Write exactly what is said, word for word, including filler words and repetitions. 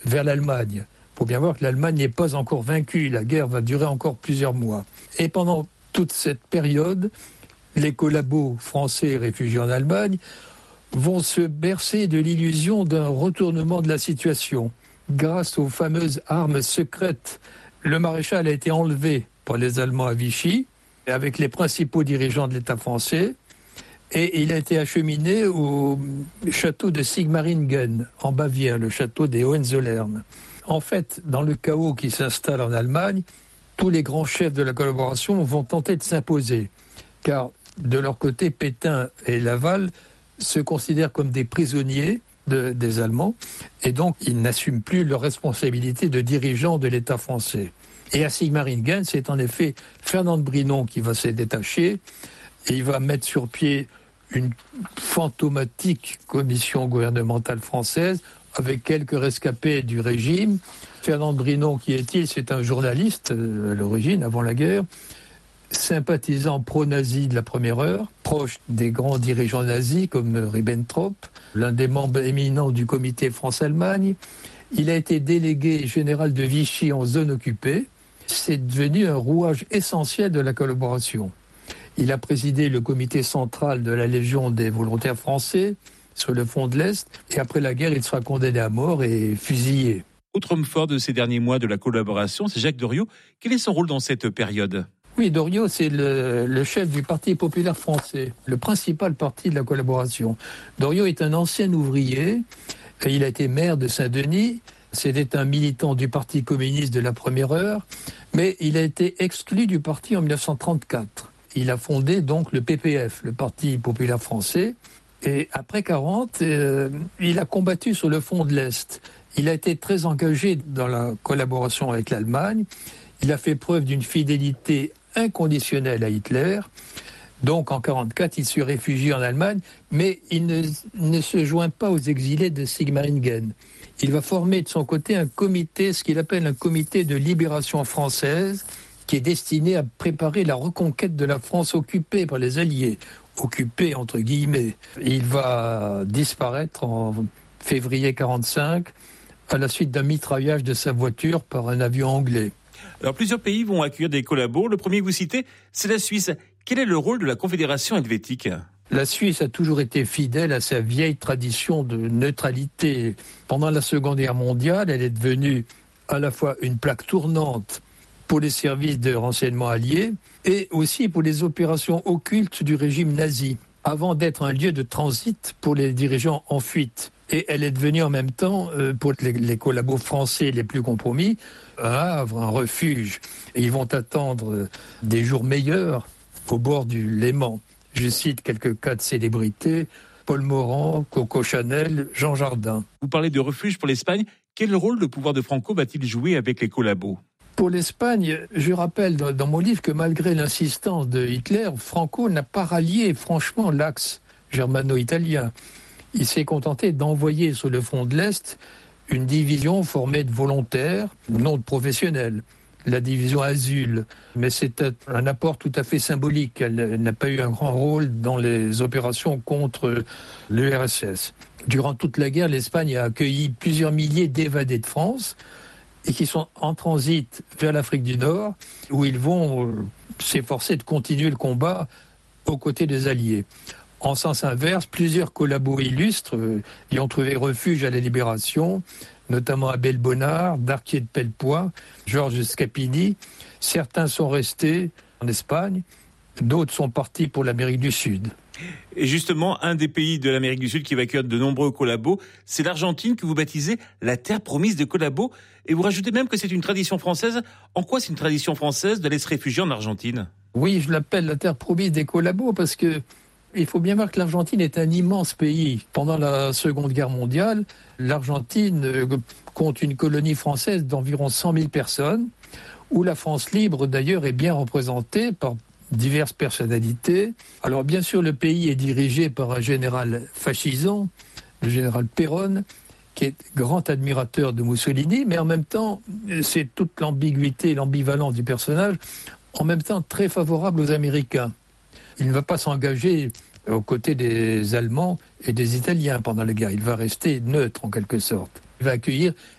vers l'Allemagne. Il faut bien voir que l'Allemagne n'est pas encore vaincue, la guerre va durer encore plusieurs mois. Et pendant toute cette période, les collabos français réfugiés en Allemagne vont se bercer de l'illusion d'un retournement de la situation. Grâce aux fameuses armes secrètes, le maréchal a été enlevé par les Allemands à Vichy, avec les principaux dirigeants de l'État français, et il a été acheminé au château de Sigmaringen, en Bavière, le château des Hohenzollern. En fait, dans le chaos qui s'installe en Allemagne, tous les grands chefs de la collaboration vont tenter de s'imposer, car de leur côté, Pétain et Laval se considèrent comme des prisonniers de, des Allemands, et donc ils n'assument plus leur responsabilité de dirigeants de l'État français. Et à Sigmaringen, c'est en effet Fernand Brinon qui va se détacher, et il va mettre sur pied une fantomatique commission gouvernementale française, avec quelques rescapés du régime. Fernand Brinon, qui est-il ? C'est un journaliste euh, à l'origine, avant la guerre, sympathisant pro-nazi de la première heure, proche des grands dirigeants nazis comme Ribbentrop, l'un des membres éminents du comité France-Allemagne. Il a été délégué général de Vichy en zone occupée. C'est devenu un rouage essentiel de la collaboration. Il a présidé le comité central de la Légion des volontaires français sur le front de l'Est, et après la guerre, il sera condamné à mort et fusillé. Autre homme fort de ces derniers mois de la collaboration, c'est Jacques Doriot. Quel est son rôle dans cette période ? Oui, Doriot, c'est le, le chef du Parti populaire français, le principal parti de la collaboration. Doriot est un ancien ouvrier, il a été maire de Saint-Denis, c'était un militant du Parti communiste de la première heure, mais il a été exclu du parti en dix-neuf cent trente-quatre. Il a fondé donc le P P F, le Parti populaire français, et après quarante, euh, il a combattu sur le front de l'Est. Il a été très engagé dans la collaboration avec l'Allemagne, il a fait preuve d'une fidélité inconditionnelle à Hitler. Donc en quarante-quatre, il se réfugie en Allemagne, mais il ne, ne se joint pas aux exilés de Sigmaringen. Il va former de son côté un comité, ce qu'il appelle un comité de libération française, qui est destiné à préparer la reconquête de la France occupée par les Alliés, occupée entre guillemets. Il va disparaître en février quarante-cinq à la suite d'un mitraillage de sa voiture par un avion anglais. Alors plusieurs pays vont accueillir des collabos. Le premier que vous citez, c'est la Suisse. Quel est le rôle de la Confédération helvétique ? La Suisse a toujours été fidèle à sa vieille tradition de neutralité. Pendant la Seconde Guerre mondiale, elle est devenue à la fois une plaque tournante pour les services de renseignement alliés et aussi pour les opérations occultes du régime nazi, avant d'être un lieu de transit pour les dirigeants en fuite. Et elle est devenue en même temps, euh, pour les, les collabos français les plus compromis, un havre, un refuge. Et ils vont attendre des jours meilleurs au bord du Léman. Je cite quelques cas de célébrités: Paul Morand, Coco Chanel, Jean Jardin. Vous parlez de refuge pour l'Espagne. Quel rôle le pouvoir de Franco va-t-il jouer avec les collabos ? Pour l'Espagne, je rappelle dans, dans mon livre que malgré l'insistance de Hitler, Franco n'a pas rallié franchement l'axe germano-italien. Il s'est contenté d'envoyer sur le front de l'Est une division formée de volontaires, non de professionnels, la division Azul. Mais c'est un apport tout à fait symbolique. Elle n'a pas eu un grand rôle dans les opérations contre l'U R S S. Durant toute la guerre, l'Espagne a accueilli plusieurs milliers d'évadés de France et qui sont en transit vers l'Afrique du Nord, où ils vont s'efforcer de continuer le combat aux côtés des Alliés. En sens inverse, plusieurs collabos illustres euh, y ont trouvé refuge à la Libération, notamment Abel Bonnard, Darquier de Pellepoix, Georges Scapini. Certains sont restés en Espagne, d'autres sont partis pour l'Amérique du Sud. Et justement, un des pays de l'Amérique du Sud qui va accueillir de nombreux collabos, c'est l'Argentine, que vous baptisez la terre promise des collabos. Et vous rajoutez même que c'est une tradition française. En quoi c'est une tradition française d'aller se réfugier en Argentine ? Oui, je l'appelle la terre promise des collabos parce que il faut bien voir que l'Argentine est un immense pays. Pendant la Seconde Guerre mondiale, l'Argentine compte une colonie française d'environ cent mille personnes, où la France libre d'ailleurs est bien représentée par diverses personnalités. Alors bien sûr, le pays est dirigé par un général fascisant, le général Perón, qui est grand admirateur de Mussolini, mais en même temps, c'est toute l'ambiguïté, l'ambivalence du personnage, en même temps très favorable aux Américains. Il ne va pas s'engager aux côtés des Allemands et des Italiens pendant la guerre. Il va rester neutre en quelque sorte. Il va accueillir